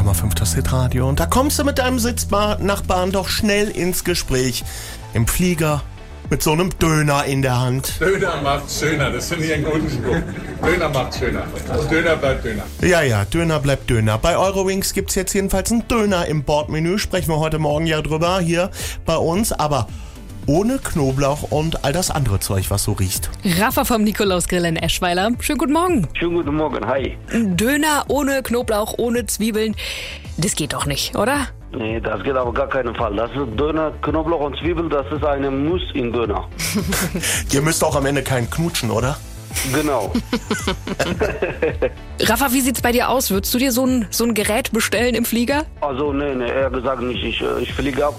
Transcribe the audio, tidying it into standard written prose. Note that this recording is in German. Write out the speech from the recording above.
103,5 das Hitradio. Und da kommst du mit deinem Sitznachbarn doch schnell ins Gespräch. Im Flieger mit so einem Döner in der Hand. Döner macht schöner, das finde ich einen guten Spruch. Döner macht schöner. Döner bleibt Döner. Ja, Döner bleibt Döner. Bei Eurowings gibt's jetzt jedenfalls einen Döner im Bordmenü. Sprechen wir heute Morgen ja drüber hier bei uns. Aber ohne Knoblauch und all das andere Zeug, was so riecht. Rafa vom Nikolausgrill in Eschweiler. Schönen guten Morgen. Schönen guten Morgen, hi. Ein Döner ohne Knoblauch, ohne Zwiebeln, das geht doch nicht, oder? Nee, das geht auf gar keinen Fall. Das ist Döner, Knoblauch und Zwiebel, das ist eine Muss in Döner. Ihr müsst auch am Ende keinen knutschen, oder? Genau. Rafa, wie sieht's bei dir aus? Würdest du dir so ein Gerät bestellen im Flieger? Also, nee, eher gesagt nicht. Ich fliege ab